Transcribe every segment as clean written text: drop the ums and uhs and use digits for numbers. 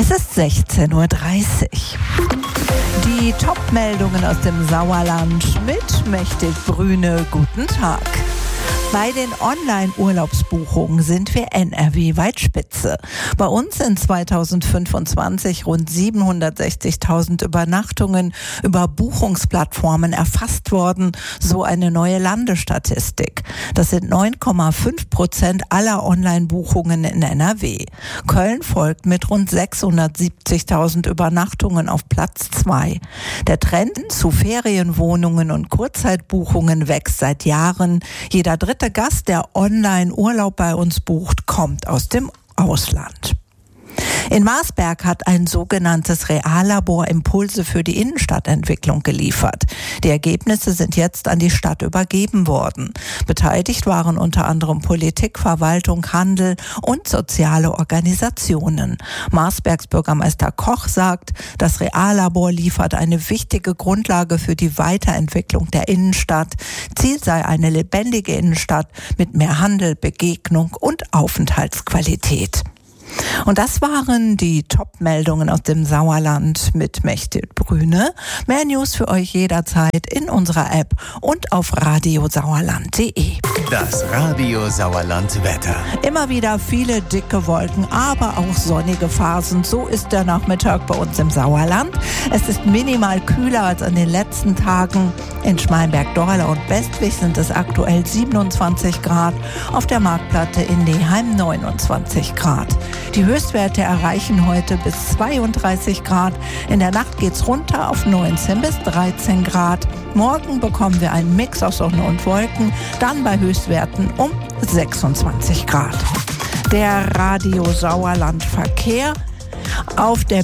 Es ist 16:30 Uhr. Die Top-Meldungen aus dem Sauerland mit Mechthild Brüne. Guten Tag. Bei den Online-Urlaubsbuchungen sind wir NRW-weit Spitze. Bei uns sind 2025 rund 760.000 Übernachtungen über Buchungsplattformen erfasst worden, so eine neue Landesstatistik. Das sind 9,5% aller Online-Buchungen in NRW. Köln folgt mit rund 670.000 Übernachtungen auf Platz 2. Der Trend zu Ferienwohnungen und Kurzzeitbuchungen wächst seit Jahren. Jeder dritte Gast, der Online-Urlaub bei uns bucht, kommt aus dem Ausland. In Marsberg hat ein sogenanntes Reallabor Impulse für die Innenstadtentwicklung geliefert. Die Ergebnisse sind jetzt an die Stadt übergeben worden. Beteiligt waren unter anderem Politik, Verwaltung, Handel und soziale Organisationen. Marsbergs Bürgermeister Koch sagt, das Reallabor liefert eine wichtige Grundlage für die Weiterentwicklung der Innenstadt. Ziel sei eine lebendige Innenstadt mit mehr Handel, Begegnung und Aufenthaltsqualität. Und das waren die Top-Meldungen aus dem Sauerland mit Mechthild Brüne. Mehr News für euch jederzeit in unserer App und auf radiosauerland.de. Das Radio Sauerland Wetter. Immer wieder viele dicke Wolken, aber auch sonnige Phasen. So ist der Nachmittag bei uns im Sauerland. Es ist minimal kühler als an den letzten Tagen. In Schmallenberg-Dorla und Bestwig sind es aktuell 27 Grad. Auf der Marktplatte in Neheim 29 Grad. Die Höchstwerte erreichen heute bis 32 Grad. In der Nacht geht's runter auf 19 bis 13 Grad. Morgen bekommen wir einen Mix aus Sonne und Wolken, dann bei Höchstwerten um 26 Grad. Der Radio Sauerland Verkehr. Auf der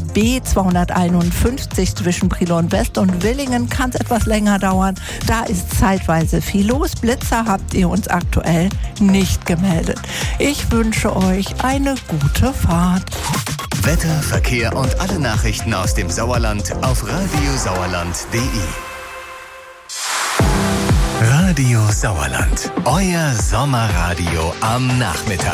B251 zwischen Brilon West und Willingen kann es etwas länger dauern. Da ist zeitweise viel los. Blitzer habt ihr uns aktuell nicht gemeldet. Ich wünsche euch eine gute Fahrt. Wetter, Verkehr und alle Nachrichten aus dem Sauerland auf radiosauerland.de. Radio Sauerland, euer Sommerradio am Nachmittag.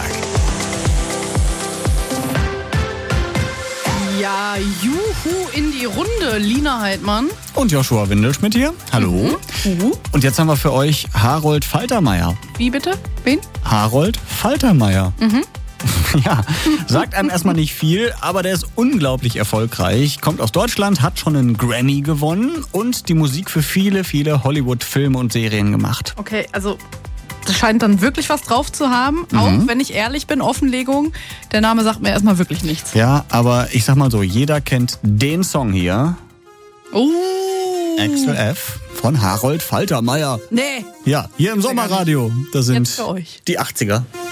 Ja, juhu in die Runde, Lina Heidmann. Und Joshua Windelschmidt hier. Hallo. Und jetzt haben wir für euch Harold Faltermeier. Wie bitte? Wen? Harold Faltermeier. Ja, sagt einem erstmal nicht viel, aber der ist unglaublich erfolgreich. Kommt aus Deutschland, hat schon einen Grammy gewonnen und die Musik für viele, viele Hollywood-Filme und Serien gemacht. Okay, also das scheint dann wirklich was drauf zu haben. Auch wenn ich ehrlich bin, Offenlegung. Der Name sagt mir erstmal wirklich nichts. Ja, aber ich sag mal so, jeder kennt den Song hier. Axel F. von Harold Faltermeier. Nee. Ja, hier im Sommerradio. Das sind Jetzt für euch. die 80er.